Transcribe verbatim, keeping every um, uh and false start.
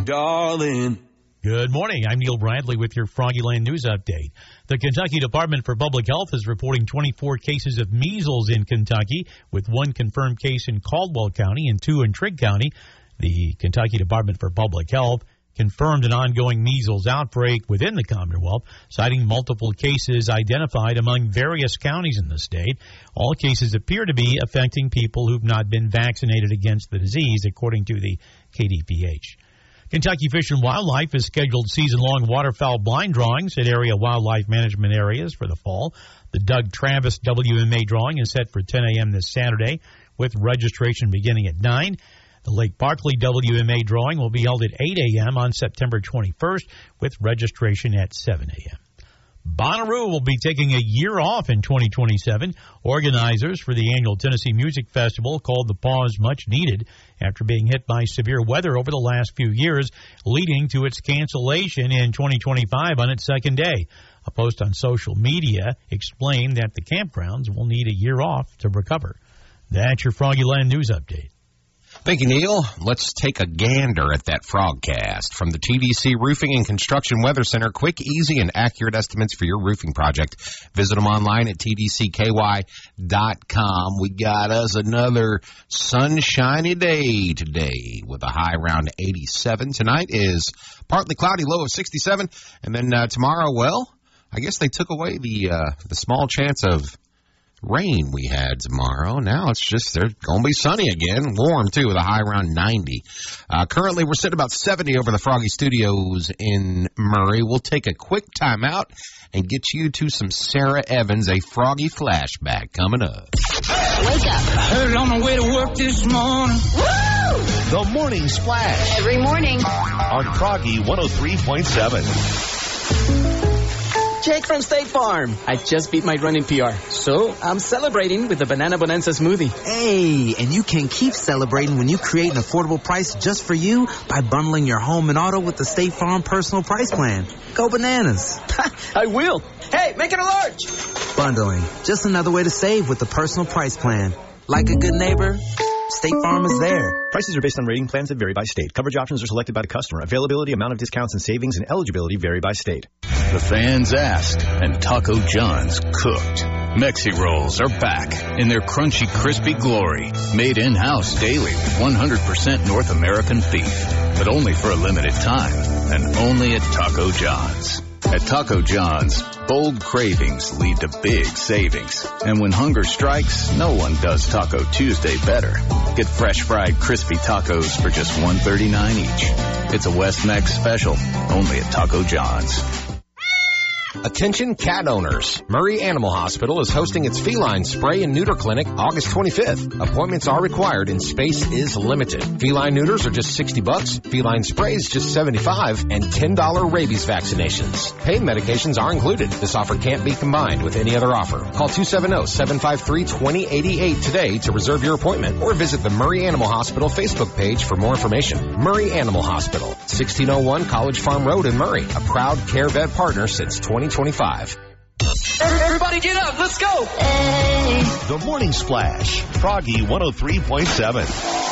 darling. Good morning. I'm Neil Bradley with your Froggyland News Update. The Kentucky Department for Public Health is reporting twenty-four cases of measles in Kentucky, with one confirmed case in Caldwell County and two in Trigg County. The Kentucky Department for Public Health confirmed an ongoing measles outbreak within the Commonwealth, citing multiple cases identified among various counties in the state. All cases appear to be affecting people who've not been vaccinated against the disease, according to the K D P H. Kentucky Fish and Wildlife has scheduled season-long waterfowl blind drawings at area wildlife management areas for the fall. The Doug Travis W M A drawing is set for ten a.m. this Saturday, with registration beginning at nine. The Lake Barkley W M A drawing will be held at eight a.m. on September twenty-first, with registration at seven a.m. Bonnaroo will be taking a year off in twenty twenty-seven. Organizers for the annual Tennessee Music Festival called the pause much needed after being hit by severe weather over the last few years, leading to its cancellation in twenty twenty-five on its second day. A post on social media explained that the campgrounds will need a year off to recover. That's your Froggyland News Update. Thank you, Neil. Let's take a gander at that frogcast. From the T D C Roofing and Construction Weather Center, quick, easy, and accurate estimates for your roofing project. Visit them online at T D C K Y dot com. We got us another sunshiny day today with a high around eighty-seven. Tonight is partly cloudy, low of sixty-seven. And then uh, tomorrow, well, I guess they took away the uh, the small chance of rain we had tomorrow. Now it's just, they're going to be sunny again. Warm, too, with a high around ninety. Uh, currently, we're sitting about seventy over the Froggy Studios in Murray. We'll take a quick time out and get you to some Sarah Evans, a Froggy flashback coming up. Wake up. Heard on my way to work this morning. Woo! The Morning Splash. Every morning. On Froggy one oh three point seven. Jake from State Farm. I just beat my running P R, so I'm celebrating with the Banana Bonanza smoothie. Hey, and you can keep celebrating when you create an affordable price just for you by bundling your home and auto with the State Farm Personal Price Plan. Go bananas. I will. Hey, make it a large. Bundling. Just another way to save with the Personal Price Plan. Like a good neighbor, State Farm is there. Prices are based on rating plans that vary by state. Coverage options are selected by the customer. Availability, amount of discounts and savings, and eligibility vary by state. The fans asked, and Taco John's cooked. Mexi Rolls are back in their crunchy, crispy glory. Made in-house daily with one hundred percent North American beef. But only for a limited time, and only at Taco John's. At Taco John's, bold cravings lead to big savings. And when hunger strikes, no one does Taco Tuesday better. Get fresh fried crispy tacos for just one dollar and thirty-nine cents each. It's a West Mex special, only at Taco John's. Attention cat owners. Murray Animal Hospital is hosting its feline spray and neuter clinic August twenty-fifth. Appointments are required and space is limited. Feline neuters are just sixty bucks, feline sprays just seventy-five, and ten dollar rabies vaccinations. Pain medications are included. This offer can't be combined with any other offer. Call two seven zero, seven five three, two zero eight eight today to reserve your appointment or visit the Murray Animal Hospital Facebook page for more information. Murray Animal Hospital, sixteen oh one College Farm Road in Murray, a proud Care Vet partner since twenty twenty-five. Everybody get up, let's go! The Morning Splash, Froggy one oh three point seven.